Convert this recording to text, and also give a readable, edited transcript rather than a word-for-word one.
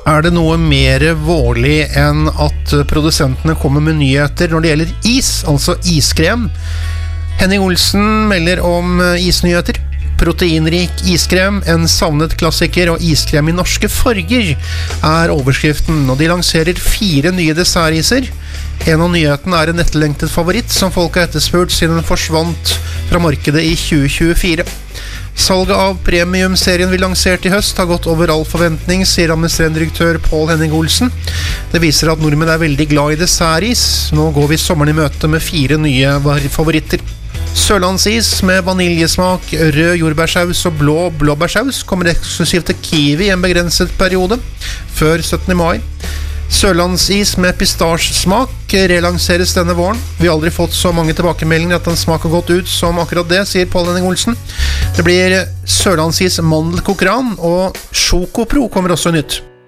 Det noe mer vårlig enn at produsentene kommer med nyheter når det gjelder is, altså iskrem? Henning Olsen melder om isnyheter. Proteinrik iskrem, en savnet klassiker og iskrem i norske farger overskriften, og de lanserer 4 nye dessertiser. En av nyhetene en etterlengtet favoritt som folk har etterspurt siden den forsvant fra markedet i 2024. Salget av premium-serien vi lanserte i høst har gått over all forventning, sier administrerende direktør Pål Henning Olsen. Det viser at nordmenn veldig glad i dessertis. Nå går vi sommeren i møte med 4 nye favoritter. Sørlandsis med vaniljesmak, rød jordbærsaus og blå blåbærsaus kommer eksklusivt til Kiwi i en begrenset periode, før 17. mai. Sørlandsis med pistasjesmak relanseres denne våren. Vi har aldri fått så mange tilbakemeldinger at den smaker godt ut som akkurat det, sier Pål Henning Olsen. Det blir Sørlandsis mandelkokran, og Sjokopro kommer også nytt.